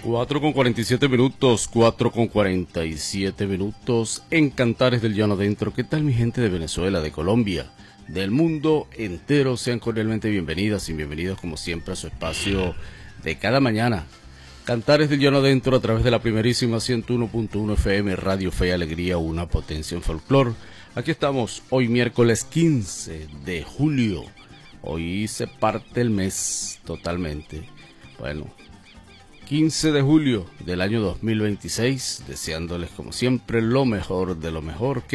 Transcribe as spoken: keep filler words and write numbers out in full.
cuatro con cuarenta y siete minutos, cuatro con cuarenta y siete minutos en Cantares del Llano Adentro. ¿Qué tal mi gente de Venezuela, de Colombia, del mundo entero? Sean cordialmente bienvenidas y bienvenidos como siempre a su espacio de cada mañana. Cantares del Llano Adentro a través de la primerísima ciento uno punto uno F M, Radio Fe y Alegría, una potencia en folclor. Aquí estamos hoy miércoles quince de julio. Hoy se parte el mes totalmente. Bueno, quince de julio del año dos mil veintiséis, deseándoles como siempre lo mejor de lo mejor.